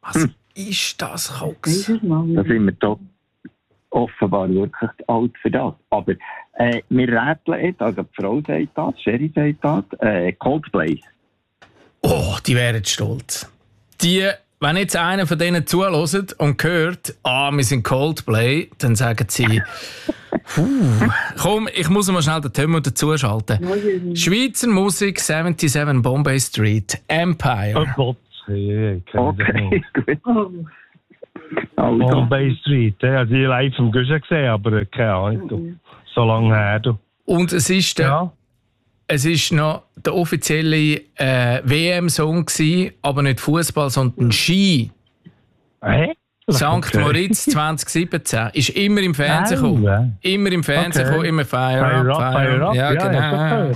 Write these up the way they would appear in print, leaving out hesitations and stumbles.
Was ist das, Cox? Da sind wir doch offenbar wirklich alt für das. Aber wir rätseln jetzt, also die Frau sagt das, Sherry sagt das, Coldplay. Oh, die wären stolz. Wenn jetzt einer von denen zuhört und hört, wir sind Coldplay, dann sagen sie, komm, ich muss mal schnell den Tömmel dazuschalten. Schweizer Musik, 77 Bombay Street, Empire. Oh Gott, ich kenne das nicht. Also. Bombay Street, also ich live im Guschen gesehen, aber keine Ahnung, so lange her. Du. Und es ist noch der offizielle WM-Song gewesen, aber nicht Fußball, sondern Ski. St. Moritz 2017 ist immer im Fernsehen gekommen. Immer im Fernsehen gekommen, immer Fire Up. Ja, genau.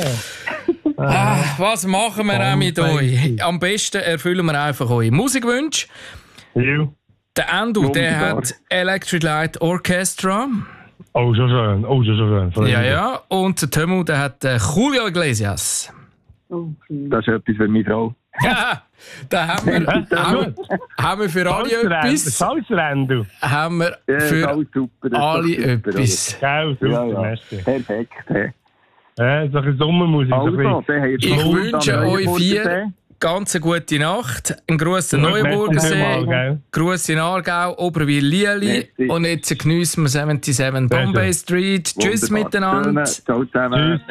Was machen wir auch mit euch? Am besten erfüllen wir einfach eure Musikwünsche. Ja. Der Endo, der hat Electric Light Orchestra. Oh, so schön. Ja. Und der Tömmel, der hat Julio Iglesias. Das ist etwas für meine Frau. Ja, da haben wir für alle etwas. Salzrendo. Haben wir für alle etwas. Geil, super, Perfekt. Ja, so ein Sommermusik. Also, ich wünsche euch 4 ganz eine gute Nacht. Ein Gruß an Neuenburgersee, Gruß in Aargau, Oberwil, Lieli. Und jetzt geniessen wir 77 Bombay Street. Tschüss miteinander. Ciao zusammen.